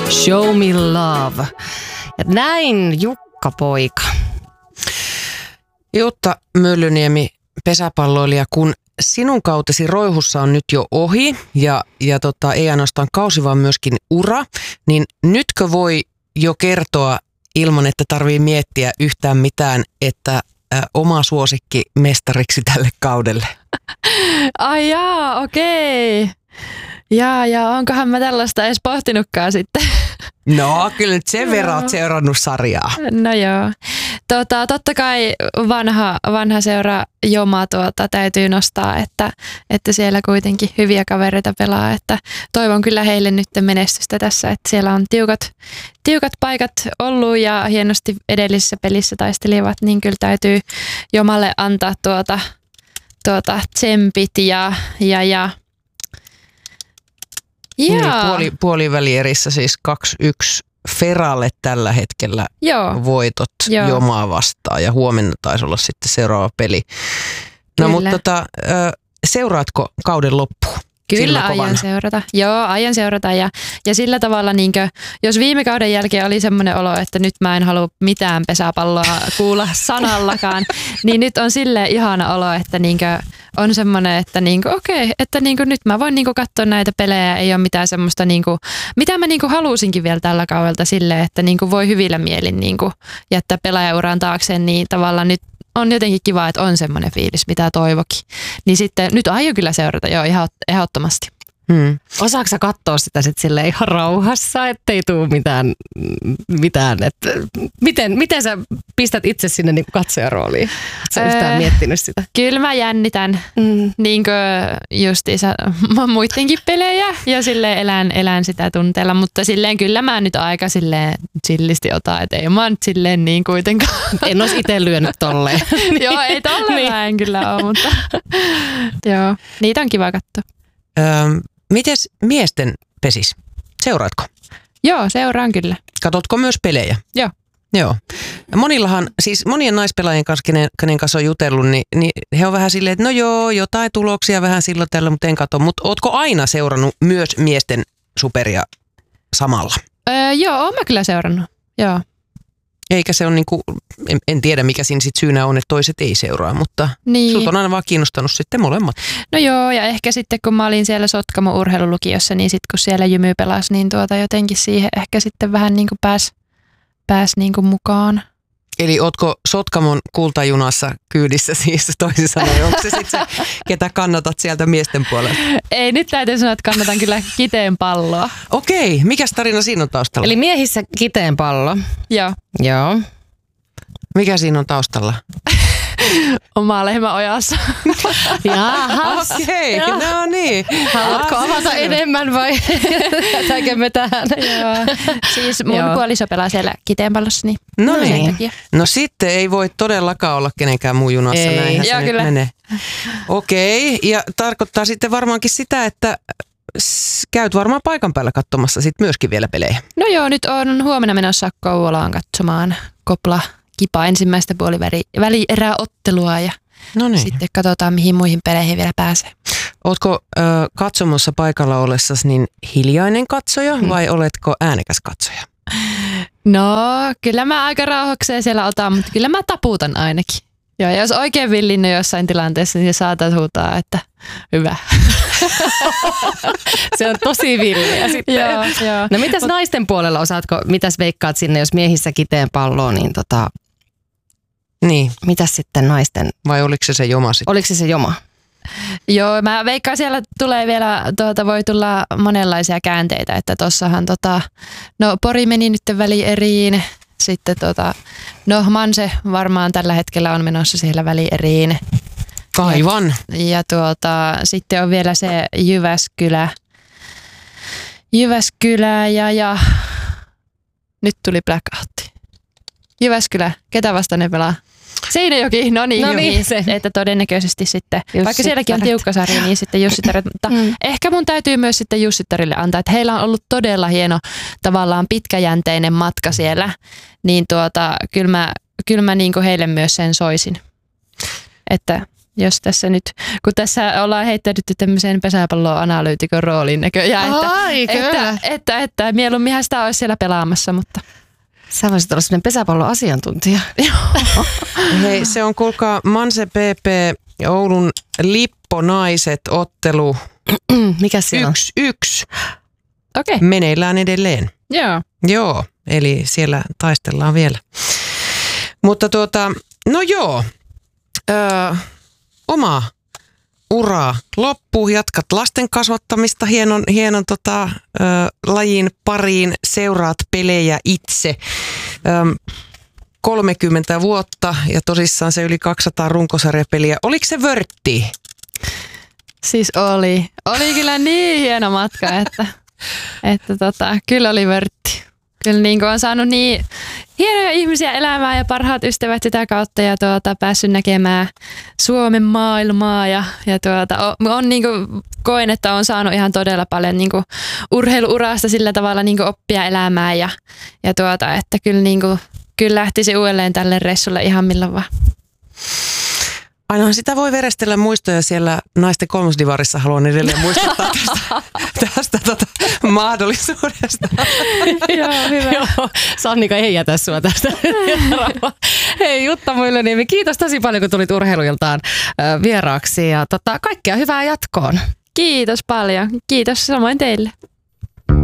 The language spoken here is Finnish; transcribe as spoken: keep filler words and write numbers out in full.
Show me love. Ja näin Jukka poika. Jutta Möllyniemi, pesäpalloilija, kun sinun kautesi Roihussa on nyt jo ohi ja, ja tota, ei ainoastaan kausi, vaan myöskin ura, niin nytkö voi jo kertoa ilman, että tarvii miettiä yhtään mitään, että ä, oma suosikki mestariksi tälle kaudelle? Ai jaa, okei. Jaa, ja onkohan mä tällaista edes pohtinutkaan sitten? No, kyllä nyt sen verran oot seurannut sarjaa. No joo. Tota, totta kai vanha, vanha seura Joma tuota, täytyy nostaa, että, että siellä kuitenkin hyviä kavereita pelaa. Että toivon kyllä heille nyt menestystä tässä, että siellä on tiukat, tiukat paikat ollut ja hienosti edellisessä pelissä taistelivat, niin kyllä täytyy Jomalle antaa tuota, tuota tsempit ja, ja, ja Niin, puoli, puolivälierissä siis kaksi yksi Feralle tällä hetkellä Joo. voitot Joo. Jomaa vastaan ja huomenna taisi olla sitten seuraava peli. No Kyllä. mutta tota, seuraatko kauden loppuun? Kyllä aion seurata. Joo, aion seurata ja, ja sillä tavalla, niin kuin, jos viime kauden jälkeen oli semmoinen olo, että nyt mä en halua mitään pesäpalloa kuulla sanallakaan, niin nyt on silleen ihana olo, että niin kuin, on semmoinen, että niin kuin, okei, että niin kuin, nyt mä voin niin kuin, katsoa näitä pelejä, ei ole mitään semmoista, niin kuin, mitä mä niin kuin, halusinkin vielä tällä kaudelta silleen, että niin kuin, voi hyvillä mielin niin kuin, jättää pelaajauran taakseen, niin tavallaan nyt on jotenkin kiva, että on semmoinen fiilis, mitä toivokin. Niin sitten nyt aion kyllä seurata jo ihan ehdottomasti. Hmm. Osaatko sä katsoa sitä sitten silleen ihan rauhassa, ettei tule mitään, mitään että miten, miten sä pistät itse sinne niin katsojarooliin? Oletko sä yhtään öö, miettinyt sitä? Kyllä mä jännitän mm. niin kuin justiinsa muidenkin pelejä ja silleen elän, elän sitä tunteella, mutta silleen kyllä mä nyt aika silleen chillisti otan, että ei mä nyt silleen niin kuitenkaan. En olisi itse lyönyt tolleen. Joo, ei tolleen niin. Mä en kyllä ole, mutta joo, niitä on kiva katsoa. Öm, mites miesten pesis? Seuraatko? Joo, seuraan kyllä. Katotko myös pelejä? Joo. Joo. Monillahan, siis monien naispelaajien kanssa, kenen, kenen kanssa on jutellut, niin, niin he on vähän silleen, että no joo, jotain tuloksia vähän silloin tällä, mutta en katso. Mutta ootko aina seurannut myös miesten superia samalla? Öö, joo, oon mä kyllä seurannut. Joo. Eikä se on niinku, en, en tiedä mikä siinä sit syynä on, että toiset ei seuraa, mutta niin. Sut on aina vaan kiinnostanut sitten molemmat. No joo, ja ehkä sitten kun mä olin siellä Sotkamo urheilulukiossa, niin sitten kun siellä Jymy pelasi, niin tuota jotenkin siihen ehkä sitten vähän niin kuin pääsi pääs niin kuin mukaan. Eli ootko Sotkamon kultajunassa kyydissä siis toisin sanoen, onko se sitten se, ketä kannatat sieltä miesten puolella? Ei, nyt täytyy sanoa, että kannatan kyllä Kiteen palloa. Okei, mikäs tarina siinä on taustalla? Eli miehissä Kiteen pallo. Joo. Joo. Mikä siinä on taustalla? Oma lehmä ojassa. Jahas. Okei, okay. No niin. Haluatko ah, avata siis enemmän vai jätäkö me tähän? Joo. Siis mun Joo. puoliso pelaa siellä Kiteen pallossa, niin no niin. No sitten ei voi todellakaan olla kenenkään muun junassa. Ei. Näinhän se Joo, nyt kyllä. menee. Okei, okay. Ja tarkoittaa sitten varmaankin sitä, että käyt varmaan paikan päällä katsomassa sitten myöskin vielä pelejä. No joo, nyt on huomenna menossa Kouvolaan katsomaan Kopla Kipa ensimmäistä puolivälieräottelua ja no niin. Sitten katsotaan, mihin muihin peleihin vielä pääsee. Ootko ö, katsomossa paikalla ollessasi niin hiljainen katsoja hmm. vai oletko äänekäs katsoja? No, kyllä mä aika rauhokseen siellä otan, mutta kyllä mä taputan ainakin. Joo, jos oikein villinnyt jossain tilanteessa, niin saatat huutaa, että hyvä. Se on tosi villiä sitten. Joo, joo. No mitäs Mut, naisten puolella osaatko, mitäs veikkaat sinne, jos miehissä Kiteen palloa, niin tota, niin. Mitäs sitten naisten? Vai oliko se se Joma sitten? Oliko se se Joma? Joo, mä veikkaan siellä tulee vielä, tuota, voi tulla monenlaisia käänteitä, että tossahan tota, no Pori meni nyt välieriin, sitten tota, no Manse varmaan tällä hetkellä on menossa siellä välieriin. Aivan. Ja, ja tuota, sitten on vielä se Jyväskylä, Jyväskylä ja, ja nyt tuli blackoutti. Jyväskylä, ketä vastaan ne pelaa? Seinäjoki, no niin, no niin se. Että todennäköisesti sitten, Jussittaret. Vaikka sielläkin on tiukka sarja, niin sitten Jussittaret, mutta mm. ehkä mun täytyy myös sitten Jussittarille antaa, että heillä on ollut todella hieno tavallaan pitkäjänteinen matka siellä, niin tuota, kyllä mä, kyllä mä niin kuin heille myös sen soisin, että jos tässä nyt, kun tässä ollaan heittäydytty tämmöiseen pesäpallo-analyytikon rooliin näköjään, että, Ai, että, että, että mieluumminhan sitä olisi siellä pelaamassa, mutta... Sä voisit olla sellainen pesäpalloasiantuntija. Hei, se on kuulkaa Manse P P Oulun Lipponaiset ottelu Mikä siellä on? yksi yksi Okei. meneillään edelleen. Joo. Joo, eli siellä taistellaan vielä. Mutta tuota, no joo, öö, oma ura loppuu, jatkat lasten kasvattamista hienon, hienon tota, ö, lajin pariin, seuraat pelejä itse. Ö, kolmekymmentä vuotta ja tosissaan se yli kaksisataa runkosarjapeliä. Oliko se vörtti? Siis oli. Oli kyllä niin hieno matka, että, että tota, kyllä oli vörtti. Kyllä niin on saanut niin hienoja ihmisiä elämään ja parhaat ystävät sitä kautta ja tuota, päässyt näkemään Suomen maailmaa ja, ja tuota, on, on niin kuin, koen, että on saanut ihan todella paljon niin kuin, urheiluurasta sillä tavalla niin kuin, oppia elämään ja, ja tuota, että kyllä, niin kuin, kyllä lähtisi uudelleen tälle reissulle ihan milloin vaan. Ainahan sitä voi verestellä muistoja siellä naisten kolmosdivarissa, haluan edelleen muistuttaa tästä, tästä tota, mahdollisuudesta. Joo, hyvä. Joo, Sannika ei jätä sua tästä. Hei Jutta Myllyniemi, kiitos tosi paljon kun tulit Urheiluiltaan vieraaksi ja tota, kaikkea hyvää jatkoon. Kiitos paljon. Kiitos samoin teille.